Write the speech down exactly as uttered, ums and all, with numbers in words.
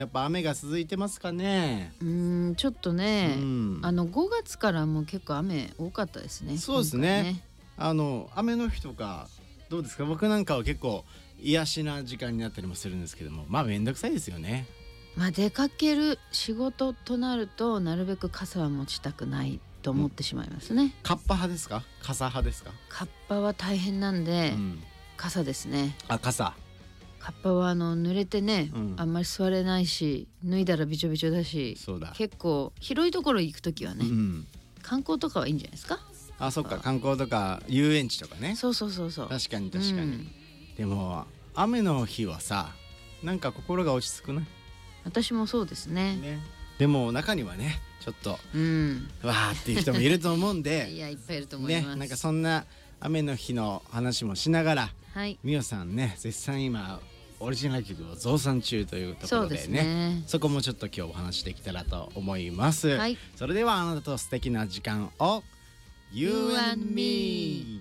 やっぱ雨が続いてますかね。 うーんちょっとね、 うん、 あのごがつからも結構雨多かったですね。 そうですね。ねあの雨の日とかどうですか。僕なんかは結構癒しな時間になったりもするんですけども、まあめんどくさいですよね。 まあ出かける仕事となるとなるべく傘は持ちたくないと思ってしまいますね。 カッパ派ですか傘派ですか。 カッパは大変なんで、 うん、 傘ですね。 あ傘カッパはあの濡れてね、 うん、 あんまり座れないし脱いだらびちょびちょだし、 そうだ結構広いところ行くときはね、 うん、 観光とかはいいんじゃないですか。 あそっか観光とか遊園地とかね。 そうそうそうそう。 確かに確かに、うん、でも雨の日はさなんか心が落ち着くな。 私もそうですね。 ねでも中にはねちょっと、 うん、 わーっていう人もいると思うんでいやいっぱいいると思います、 ね、なんかそんな雨の日の話もしながら、 はい、 みおさんね絶賛今オリジナル曲を増産中というところで ね, そ, でねそこもちょっと今日お話できたらと思います、はい、それではあなたと素敵な時間を You and me